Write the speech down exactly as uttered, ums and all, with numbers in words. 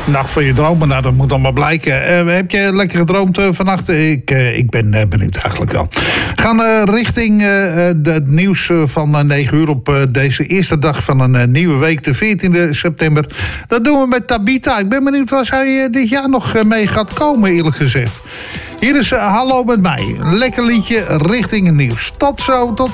Nacht van je dromen, nou dat moet allemaal blijken. Uh, heb je lekker gedroomd uh, vannacht? Ik, uh, ik ben uh, benieuwd eigenlijk wel. We gaan uh, richting uh, de, het nieuws uh, van uh, negen uur op uh, deze eerste dag van een uh, nieuwe week, de veertiende september. Dat doen we met Tabita. Ik ben benieuwd waar zij uh, dit jaar nog uh, mee gaat komen, eerlijk gezegd. Hier is uh, Hallo met mij. Een lekker liedje richting het nieuws. Tot zo, tot